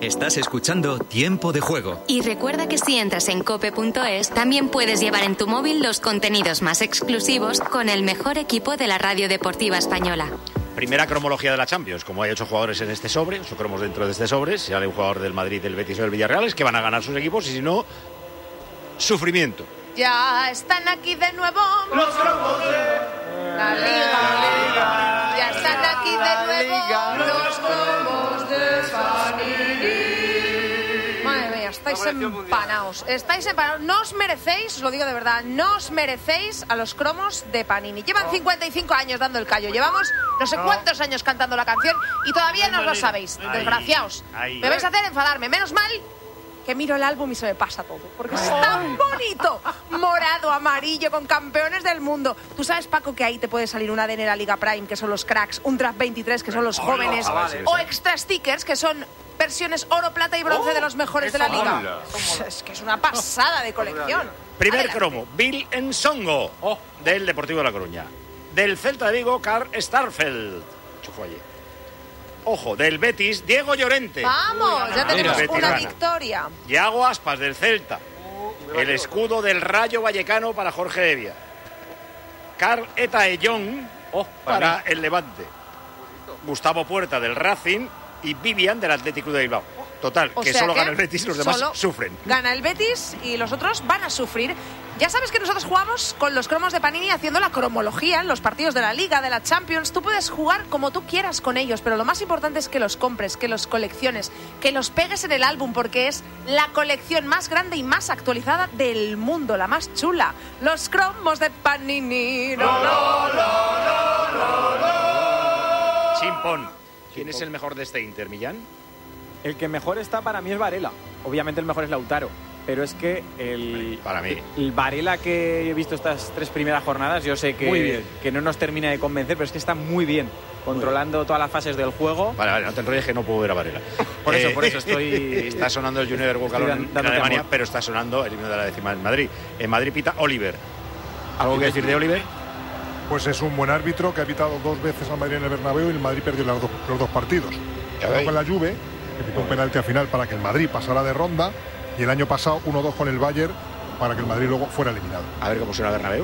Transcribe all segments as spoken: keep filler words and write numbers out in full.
Estás escuchando Tiempo de Juego. Y recuerda que si entras en cope punto es, también puedes llevar en tu móvil los contenidos más exclusivos con el mejor equipo de la radio deportiva española. Primera cromología de la Champions. Como hay ocho jugadores en este sobre, ocho cromos dentro de este sobre, si sale un jugador del Madrid, del Betis o del Villarreal, es que van a ganar sus equipos y si no, sufrimiento. Ya están aquí de nuevo los cromos de la Liga. La Liga. Ya están aquí de nuevo Liga. Los cromos de Panini. Madre mía, estáis empanaos. Estáis empanaos. No os merecéis, os lo digo de verdad, no os merecéis a los cromos de Panini. Llevan no. cincuenta y cinco años dando el callo. Llevamos no sé no. cuántos años cantando la canción y todavía no os lo sabéis. Ahí, desgraciaos. Ahí. Me vais a hacer enfadarme. Menos mal que miro el álbum y se me pasa todo, porque es tan bonito, morado, amarillo, con campeones del mundo. Tú sabes, Paco, que ahí te puede salir una A D N de la Liga Prime, que son los cracks, un Draft veintitrés, que son los jóvenes, oh, vale, o extra stickers, que son versiones oro, plata y bronce oh, de los mejores de la Liga. Hola. Es que es una pasada de colección. Primer Adelante. cromo, Bill Ensongo, oh. del Deportivo de La Coruña. Del Celta de Vigo, Karl Starfelt. Chufo allí. Ojo, del Betis, Diego Llorente. Vamos, ya tenemos Betis una gana. victoria. Yago Aspas, del Celta. El escudo del Rayo Vallecano para Jorge Evia. Carl Etaellón oh, para mí. el Levante. Gustavo Puerta, del Racing. Y Vivian, del Atlético de Bilbao. Total, o que solo que gana el Betis y los demás sufren. Gana el Betis y los otros van a sufrir. Ya sabes que nosotros jugamos con los cromos de Panini haciendo la cromología en los partidos de la Liga, de la Champions. Tú puedes jugar como tú quieras con ellos, pero lo más importante es que los compres, que los colecciones, que los pegues en el álbum, porque es la colección más grande y más actualizada del mundo, la más chula. Los cromos de Panini. No, no, no, no, no, no. Chimpón. ¿Quién es el mejor de este Inter, Millán? El que mejor está para mí es Varela. Obviamente el mejor es Lautaro. Pero es que el, para mí. el Varela que he visto estas tres primeras jornadas, yo sé que, que no nos termina de convencer, pero es que está muy bien, controlando muy bien. todas las fases del juego. Vale, vale, no te enrolles que no puedo ver a Varela. Por eso, eh, por eso estoy... Está sonando el Junior Bucalón en Alemania, amor. pero está sonando el himno de la décima en Madrid. En Madrid pita Oliver. ¿Algo que decir de Oliver? Pues es un buen árbitro que ha pitado dos veces al Madrid en el Bernabéu y el Madrid perdió los dos, los dos partidos. Uno con la Juve, que pitó un penalti al final para que el Madrid pasara de ronda, y el año pasado uno dos con el Bayern para que el Madrid luego fuera eliminado. A ver cómo suena Bernabéu.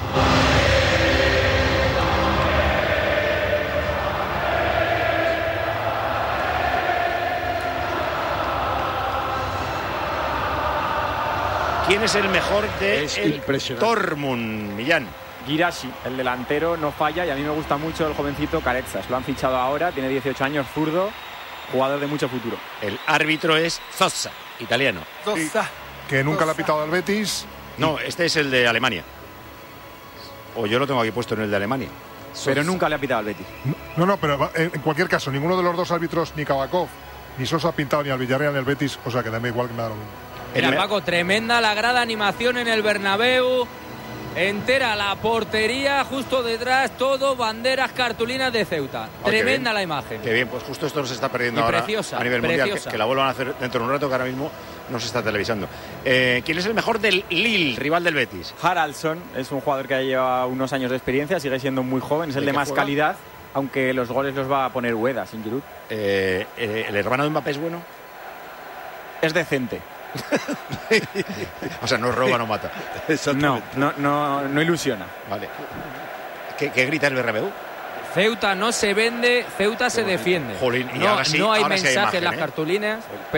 ¿Quién es el mejor de es el Dortmund, Millán? Girassi, el delantero, no falla, y a mí me gusta mucho el jovencito Carezas. Lo han fichado ahora, tiene dieciocho años, zurdo, jugador de mucho futuro. El árbitro es Zossa, italiano. Zossa. Que nunca le ha pitado al Betis. No, este es el de Alemania. O yo lo tengo aquí puesto en el de Alemania. Pero Sosa. Nunca le ha pitado al Betis. No, no, pero en cualquier caso, ninguno de los dos árbitros, ni Kabakov, ni Sosa ha pintado ni al Villarreal ni al Betis, o sea que también igual que me da lo mismo. Mira, Paco, tremenda la grada animación en el Bernabéu. Entera la portería, justo detrás, todo banderas, cartulinas de Ceuta. Oh, tremenda la imagen. Qué bien, pues justo esto nos está perdiendo y ahora preciosa, a nivel preciosa. mundial, que, que la vuelvan a hacer dentro de un rato, que ahora mismo no se está televisando. Eh, ¿Quién es el mejor del Lille, rival del Betis? Haraldsson, es un jugador que lleva unos años de experiencia, sigue siendo muy joven, es el de más juega? calidad, aunque los goles los va a poner Ueda, sin Giroud. Eh, eh, ¿El hermano de Mbappé es bueno? Es decente. O sea, no roba, no mata. No, no, no, no ilusiona. Vale. ¿Qué, qué grita el Bernabéu? Ceuta no se vende, Ceuta se defiende. Jolín, y no, ahora sí, no hay ahora sí mensaje hay imagen, en las ¿eh? cartulinas, pero